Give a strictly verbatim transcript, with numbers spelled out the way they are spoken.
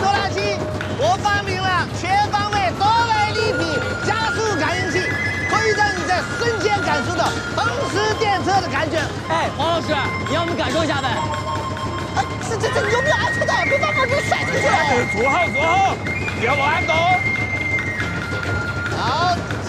拖拉机，我发明了全方位多维立体加速感应器，可以让你在瞬间感受到同时电车的感觉。 哎，黄老师，你让我们感受一下呗。 啊，这这这，你有没有安全带？别把我给我甩出去了！ 坐好坐好，不要往安走。 好。